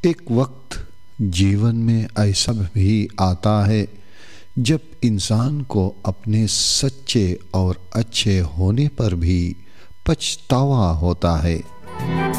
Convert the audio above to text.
एक वक्त जीवन में ऐसा भी आता है जब इंसान को अपने सच्चे और अच्छे होने पर भी पछतावा होता है।